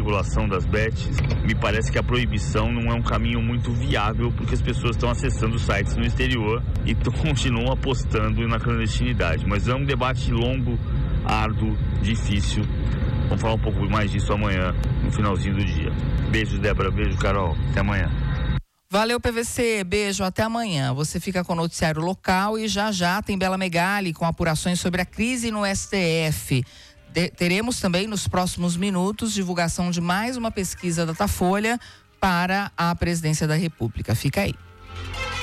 regulação das bets, me parece que a proibição não é um caminho muito viável, porque as pessoas estão acessando sites no exterior e continuam apostando na clandestinidade. Mas é um debate longo, árduo, difícil. Vamos falar um pouco mais disso amanhã, no finalzinho do dia. Beijo, Débora. Beijo, Carol. Até amanhã. Valeu, PVC. Beijo, até amanhã. Você fica com o noticiário local e já tem Bela Megali com apurações sobre a crise no STF. Teremos também nos próximos minutos divulgação de mais uma pesquisa Datafolha para a presidência da República. Fica aí.